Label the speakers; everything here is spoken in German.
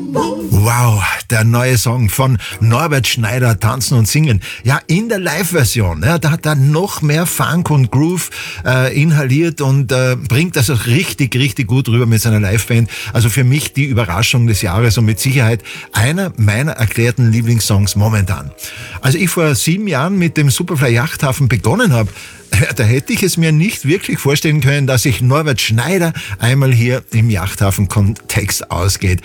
Speaker 1: Wow, der neue Song von Norbert Schneider, Tanzen und Singen. Ja, in der Live-Version, ja, da hat er noch mehr Funk und Groove inhaliert und bringt das auch richtig, richtig gut rüber mit seiner Liveband. Also für mich die Überraschung des Jahres und mit Sicherheit einer meiner erklärten Lieblingssongs momentan. Als ich vor 7 Jahren mit dem Superfly Yachthafen begonnen habe, da hätte ich es mir nicht wirklich vorstellen können, dass sich Norbert Schneider einmal hier im Yachthafen-Kontext ausgeht.